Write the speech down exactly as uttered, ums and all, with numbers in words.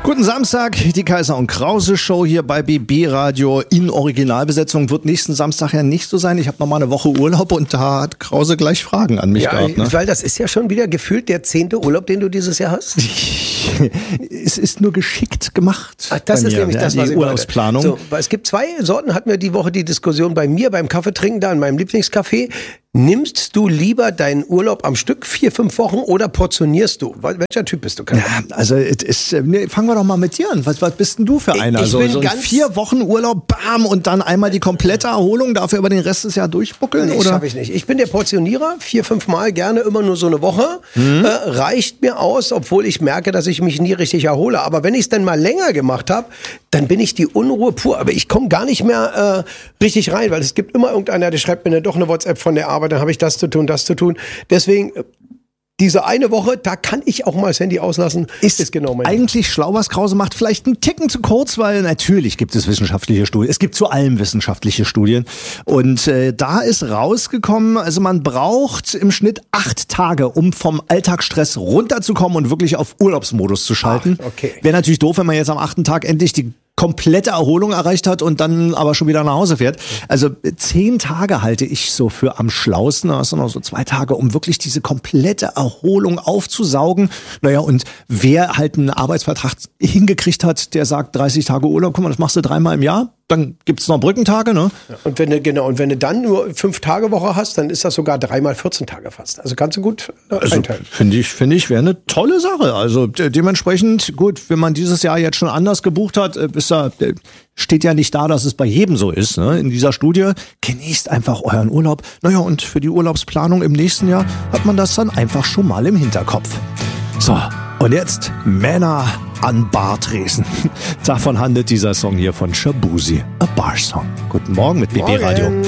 Guten Samstag, die Kaiser und Krause Show hier bei B B Radio in Originalbesetzung. Wird nächsten Samstag ja nicht so sein. Ich habe noch mal eine Woche Urlaub und da hat Krause gleich Fragen an mich ja, gehabt. Ne? Weil das ist ja schon wieder gefühlt der zehnte Urlaub, den du dieses Jahr hast. Es ist nur geschickt gemacht. Ach, das ist mir, nämlich ja, das, was die ich Urlaubsplanung. So, weil es gibt zwei Sorten, hatten wir die Woche die Diskussion bei mir beim Kaffeetrinken da in meinem Lieblingscafé. Nimmst du lieber deinen Urlaub am Stück, vier, fünf Wochen, oder portionierst du? Welcher Typ bist du? Ja, also es ist, nee, fangen wir doch mal mit dir an. Was, was bist denn du für einer? Ich so, bin so ein ganz vier Wochen Urlaub, bam, und dann einmal die komplette Erholung, dafür über den Rest des Jahres durchbuckeln? Nee, oder? schaffe ich nicht. Ich bin der Portionierer, vier, fünf Mal gerne, immer nur so eine Woche. Mhm. Äh, reicht mir aus, obwohl ich merke, dass ich mich nie richtig erhole. Aber wenn ich es dann mal länger gemacht habe, dann bin ich die Unruhe pur. Aber ich komme gar nicht mehr äh, richtig rein, weil es gibt immer irgendeiner, der schreibt mir dann doch eine WhatsApp von der Arbeit, dann habe ich das zu tun, das zu tun. Deswegen, diese eine Woche, da kann ich auch mal das Handy auslassen. Ist, ist genau mein eigentlich schlau, was Krause macht. Vielleicht einen Ticken zu kurz, weil natürlich gibt es wissenschaftliche Studien. Es gibt zu allem wissenschaftliche Studien. Und äh, da ist rausgekommen, also man braucht im Schnitt acht Tage, um vom Alltagsstress runterzukommen und wirklich auf Urlaubsmodus zu schalten. Ach, okay. Wäre natürlich doof, wenn man jetzt am achten Tag endlich die komplette Erholung erreicht hat und dann aber schon wieder nach Hause fährt. Also zehn Tage halte ich so für am schlausten. Da hast du noch so zwei Tage, um wirklich diese komplette Erholung aufzusaugen. Naja, und wer halt einen Arbeitsvertrag hingekriegt hat, der sagt dreißig Tage Urlaub, guck mal, das machst du dreimal im Jahr. Dann gibt's noch Brückentage, ne? Ja, und wenn du, genau, und wenn du dann nur fünf Tage Woche hast, dann ist das sogar dreimal vierzehn Tage fast. Also kannst du gut äh, also, einteilen. Finde ich, finde ich, wäre eine tolle Sache. Also de- dementsprechend, gut, wenn man dieses Jahr jetzt schon anders gebucht hat, ist da, steht ja nicht da, dass es bei jedem so ist, ne? In dieser Studie, genießt einfach euren Urlaub. Naja, und für die Urlaubsplanung im nächsten Jahr hat man das dann einfach schon mal im Hinterkopf. So. Und jetzt Männer an Bartresen. Davon handelt dieser Song hier von Shabuzi, A Bar Song. Guten Morgen mit B B Radio.